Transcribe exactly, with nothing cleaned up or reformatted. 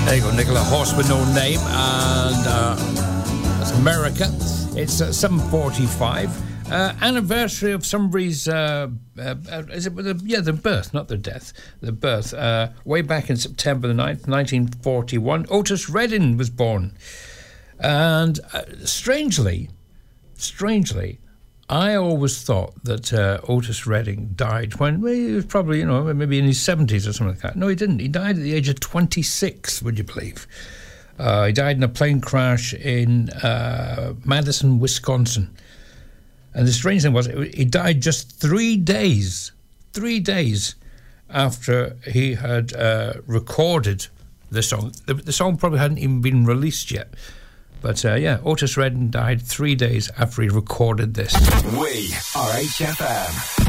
There you go, Nicola, Horse with No Name, and uh, that's America. It's uh, seven forty-five. Uh, anniversary of somebody's, uh, uh, uh, is it, the, yeah, the birth, not the death, the birth. Uh, way back in September the ninth, nineteen forty-one, Otis Redding was born. And uh, strangely, strangely, I always thought that uh, Otis Redding died when well, he was probably, you know, maybe in his seventies or something like that. No, he didn't. He died at the age of twenty-six, would you believe? Uh, he died in a plane crash in uh, Madison, Wisconsin. And the strange thing was, he died just three days, three days after he had uh, recorded the song. The, the song probably hadn't even been released yet. But uh, yeah, Otis Redding died three days after he recorded this. We are H F M.